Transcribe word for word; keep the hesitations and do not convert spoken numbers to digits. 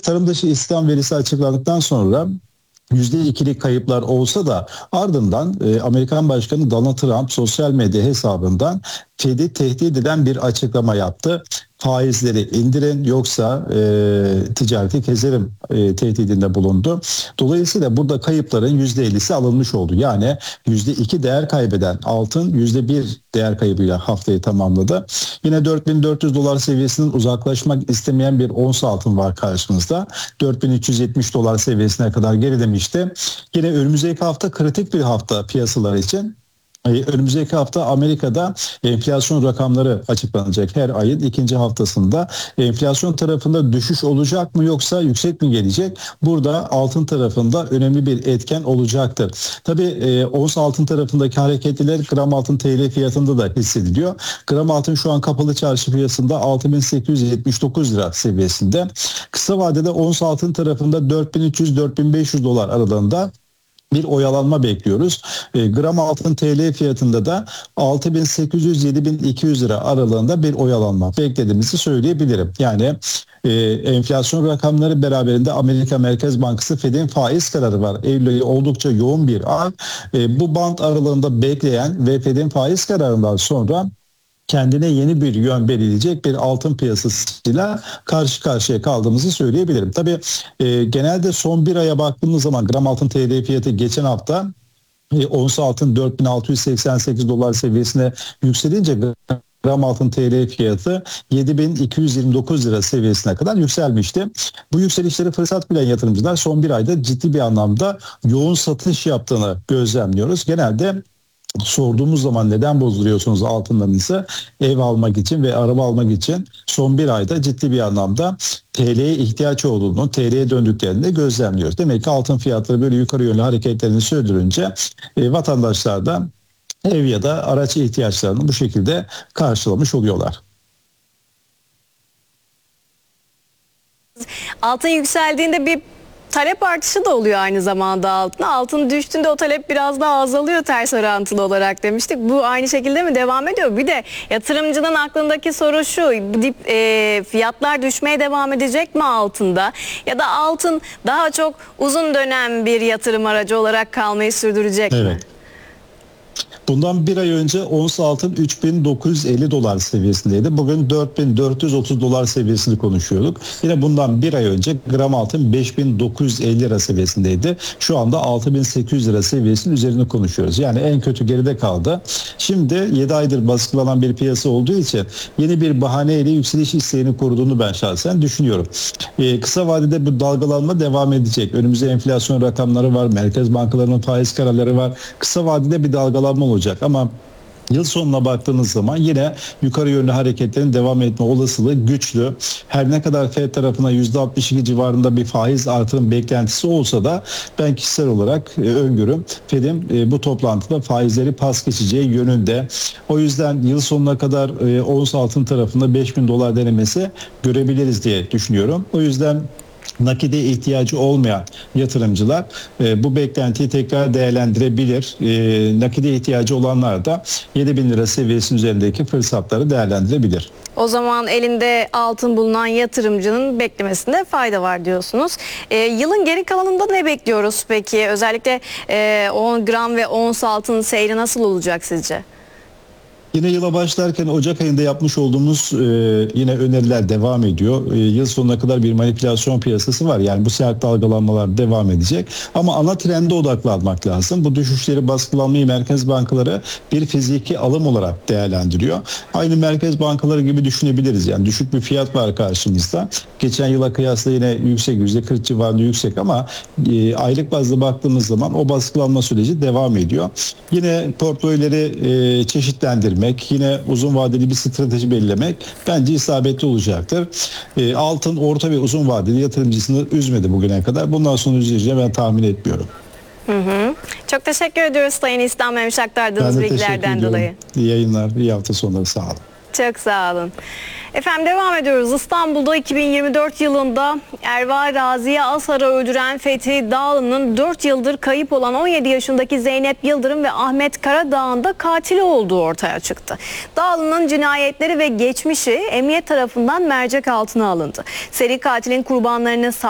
Aylık tarım dışı istihdam verisi açıklandıktan sonra yüzde ikilik kayıplar olsa da ardından e, Amerikan Başkanı Donald Trump sosyal medya hesabından Fed'i tehdit eden bir açıklama yaptı. Faizleri indirin yoksa e, ticareti keserim e, tehdidinde bulundu. Dolayısıyla burada kayıpların yüzde ellisi alınmış oldu. Yani yüzde iki değer kaybeden altın yüzde bir değer kaybıyla haftayı tamamladı. Yine dört bin dört yüz dolar seviyesinden uzaklaşmak istemeyen bir ons altın var karşımızda. dört bin üç yüz yetmiş dolar seviyesine kadar gerilemişti. Yine önümüzdeki hafta kritik bir hafta piyasalar için. Önümüzdeki hafta Amerika'da enflasyon rakamları açıklanacak. Her ayın ikinci haftasında enflasyon tarafında düşüş olacak mı yoksa yüksek mi gelecek? Burada altın tarafında önemli bir etken olacaktır. Tabii e, ons altın tarafındaki hareketliler gram altın T L fiyatında da hissediliyor. Gram altın şu an kapalı çarşı piyasasında altı bin sekiz yüz yetmiş dokuz lira seviyesinde. Kısa vadede ons altın tarafında dört bin üç yüz dört bin beş yüz dolar aralığında bir oyalanma bekliyoruz. E, gram altın T L fiyatında da altı bin sekiz yüz yedi bin iki yüz lira aralığında bir oyalanma beklediğimizi söyleyebilirim. Yani e, enflasyon rakamları beraberinde Amerika Merkez Bankası Fed'in faiz kararı var. Eylül ayı oldukça yoğun bir ay. E, bu band aralığında bekleyen ve Fed'in faiz kararından sonra kendine yeni bir yön belirleyecek bir altın piyasasıyla karşı karşıya kaldığımızı söyleyebilirim. Tabii e, genelde son bir aya baktığımız zaman gram altın T L fiyatı geçen hafta e, ons altın dört bin altı yüz seksen sekiz dolar seviyesine yükselince gram altın T L fiyatı yedi bin iki yüz yirmi dokuz lira seviyesine kadar yükselmişti. Bu yükselişleri fırsat bilen yatırımcılar son bir ayda ciddi bir anlamda yoğun satış yaptığını gözlemliyoruz. Genelde sorduğumuz zaman neden bozduruyorsunuz altınlarınızı? Ev almak için ve araba almak için son bir ayda ciddi bir anlamda T L'ye ihtiyaç olduğunu, T L'ye döndüklerini de gözlemliyoruz. Demek ki altın fiyatları böyle yukarı yönlü hareketlerini sürdürünce e, vatandaşlar da ev ya da araç ihtiyaçlarını bu şekilde karşılamış oluyorlar. Altın yükseldiğinde bir talep artışı da oluyor aynı zamanda altına. Altın düştüğünde o talep biraz daha azalıyor ters orantılı olarak demiştik. Bu aynı şekilde mi devam ediyor? Bir de yatırımcının aklındaki soru şu. Dip, e, fiyatlar düşmeye devam edecek mi altında? Ya da altın daha çok uzun dönem bir yatırım aracı olarak kalmayı sürdürecek Evet. mi? Bundan bir ay önce ons altın üç bin dokuz yüz elli dolar seviyesindeydi. Bugün dört bin dört yüz otuz dolar seviyesini konuşuyorduk. Yine bundan bir ay önce gram altın beş bin dokuz yüz elli lira seviyesindeydi. Şu anda altı bin sekiz yüz lira seviyesinin üzerine konuşuyoruz. Yani en kötü geride kaldı. Şimdi yedi aydır baskılanan bir piyasa olduğu için yeni bir bahaneyle yükseliş isteğini koruduğunu ben şahsen düşünüyorum. Ee, kısa vadede bu dalgalanma devam edecek. Önümüzde enflasyon rakamları var, merkez bankalarının faiz kararları var. Kısa vadede bir dalgalanma olacak ama yıl sonuna baktığınız zaman yine yukarı yönlü hareketlerin devam etme olasılığı güçlü. Her ne kadar Fed tarafına yüzde altmış iki civarında bir faiz artırım beklentisi olsa da ben kişisel olarak e, öngörüm Fed'in e, bu toplantıda faizleri pas geçeceği yönünde. O yüzden yıl sonuna kadar e, ons altın tarafında beş bin dolar denemesi görebiliriz diye düşünüyorum. O yüzden nakide ihtiyacı olmayan yatırımcılar e, bu beklentiyi tekrar değerlendirebilir. E, nakide ihtiyacı olanlar da yedi bin lira seviyesinin üzerindeki fırsatları değerlendirebilir. O zaman elinde altın bulunan yatırımcının beklemesinde fayda var diyorsunuz. E, yılın geri kalanında ne bekliyoruz peki? Özellikle e, on gram ve ons altın seyri nasıl olacak sizce? Yine yıla başlarken Ocak ayında yapmış olduğumuz e, yine öneriler devam ediyor. E, yıl sonuna kadar bir manipülasyon piyasası var. Yani bu sert dalgalanmalar devam edecek. Ama ana trende odaklanmak lazım. Bu düşüşleri baskılanmayı merkez bankaları bir fiziki alım olarak değerlendiriyor. Aynı merkez bankaları gibi düşünebiliriz. Yani düşük bir fiyat var karşımızda. Geçen yıla kıyasla yine yüksek, yüzde kırk civarında yüksek ama e, aylık bazda baktığımız zaman o baskılanma süreci devam ediyor. Yine portföyleri e, çeşitlendirmek, yine uzun vadeli bir strateji belirlemek bence isabetli olacaktır. E, altın orta ve uzun vadeli yatırımcısını üzmedi bugüne kadar. Bundan sonra üzüleceğini ben tahmin etmiyorum. Hı hı. Çok teşekkür ediyoruz Sayın İslam Mehmet aktardığınız bilgilerden dolayı. İyi yayınlar, iyi hafta sonları, sağ olun. Çok sağ olun. Efendim devam ediyoruz. İstanbul'da iki bin yirmi dört yılında Erva Raziye Asar'ı öldüren Fethi Dağlı'nın dört yıldır kayıp olan on yedi yaşındaki Zeynep Yıldırım ve Ahmet Karadağ'ın da katili olduğu ortaya çıktı. Dağlı'nın cinayetleri ve geçmişi emniyet tarafından mercek altına alındı. Seri katilin kurbanlarını